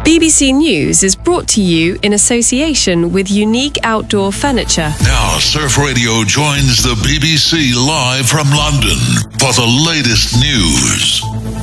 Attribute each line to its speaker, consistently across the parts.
Speaker 1: BBC News is brought to you in association with Unique Outdoor Furniture.
Speaker 2: Now, Surf Radio joins the BBC live from London for the latest news.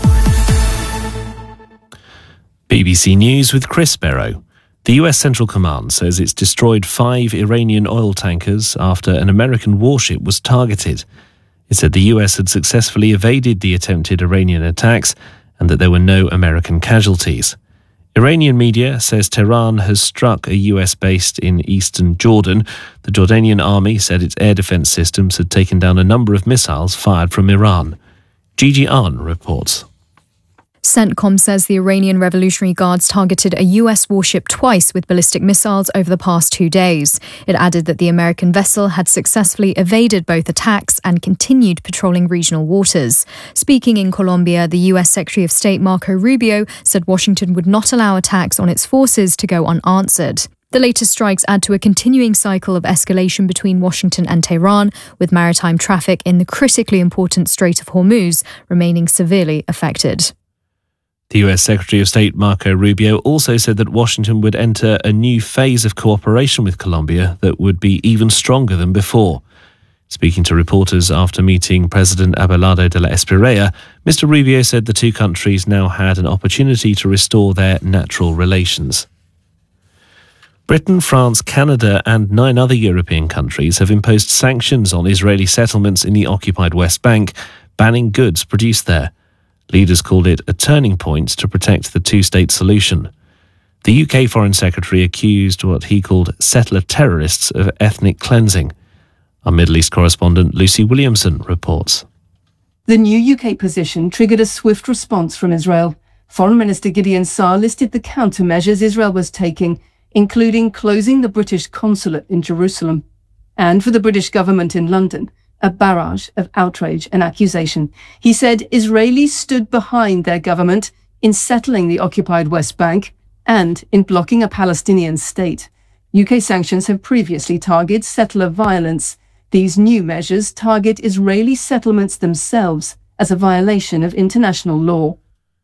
Speaker 3: BBC News with Chris Barrow. The US Central Command says it's destroyed 5 Iranian oil tankers after an American warship was targeted. It said the US had successfully evaded the attempted Iranian attacks and that there were no American casualties. Iranian media says Tehran has struck a US base in eastern Jordan. The Jordanian army said its air defense systems had taken down a number of missiles fired from Iran. Gigi Ahn reports.
Speaker 4: CENTCOM says the Iranian Revolutionary Guards targeted a US warship twice with ballistic missiles over the past 2 days. It added that the American vessel had successfully evaded both attacks and continued patrolling regional waters. Speaking in Colombia, the US Secretary of State Marco Rubio said Washington would not allow attacks on its forces to go unanswered. The latest strikes add to a continuing cycle of escalation between Washington and Tehran, with maritime traffic in the critically important Strait of Hormuz remaining severely affected.
Speaker 3: The US Secretary of State Marco Rubio also said that Washington would enter a new phase of cooperation with Colombia that would be even stronger than before. Speaking to reporters after meeting President Abelardo de la Espriella, Mr. Rubio said the two countries now had an opportunity to restore their natural relations. Britain, France, Canada and 9 other European countries have imposed sanctions on Israeli settlements in the occupied West Bank, banning goods produced there. Leaders called it a turning point to protect the two-state solution. The UK Foreign Secretary accused what he called settler terrorists of ethnic cleansing. Our Middle East correspondent Lucy Williamson reports.
Speaker 5: The new UK position triggered a swift response from Israel. Foreign Minister Gideon Saar listed the countermeasures Israel was taking, including closing the British consulate in Jerusalem. And for the British government in London, a barrage of outrage and accusation. He said Israelis stood behind their government in settling the occupied West Bank and in blocking a Palestinian state. UK sanctions have previously targeted settler violence. These new measures target Israeli settlements themselves as a violation of international law.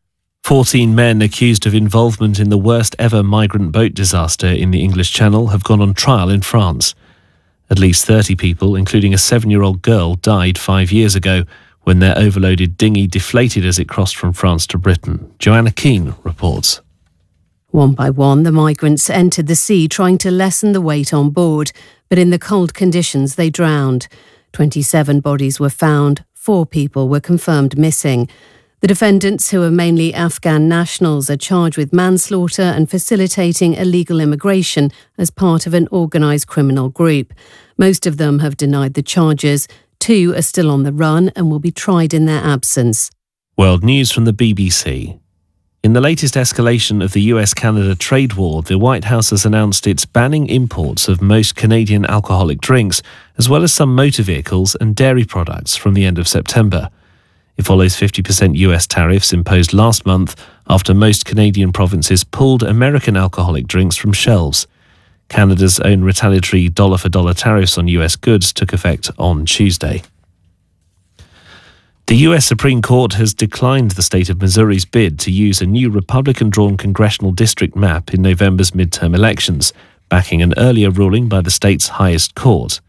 Speaker 3: 14 men accused of involvement in the worst ever migrant boat disaster in the English Channel have gone on trial in France. At least 30 people, including a 7-year-old girl, died 5 years ago when their overloaded dinghy deflated as it crossed from France to Britain. Joanna Keane reports.
Speaker 6: One by one, the migrants entered the sea trying to lessen the weight on board, but in the cold conditions they drowned. 27 bodies were found, 4 people were confirmed missing. The defendants, who are mainly Afghan nationals, are charged with manslaughter and facilitating illegal immigration as part of an organised criminal group. Most of them have denied the charges. 2 are still on the run and will be tried in their absence.
Speaker 3: World news from the BBC. In the latest escalation of the US-Canada trade war, the White House has announced it's banning imports of most Canadian alcoholic drinks, as well as some motor vehicles and dairy products from the end of September. It follows 50% US tariffs imposed last month after most Canadian provinces pulled American alcoholic drinks from shelves. Canada's own retaliatory dollar-for-dollar tariffs on US goods took effect on Tuesday. The US Supreme Court has declined the state of Missouri's bid to use a new Republican-drawn congressional district map in November's midterm elections, backing an earlier ruling by the state's highest court.